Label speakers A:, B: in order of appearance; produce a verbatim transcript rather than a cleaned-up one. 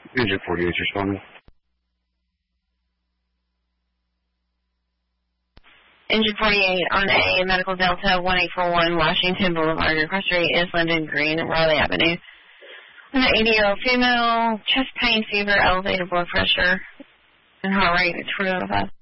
A: Engine forty-eight, responding.
B: Engine forty-eight on a Medical Delta one eight four one Washington Boulevard. Your cross rate is Linden Green at Raleigh Avenue. On the eighty-year-old female, chest pain, fever, elevated blood pressure, and heart rate at two oh five.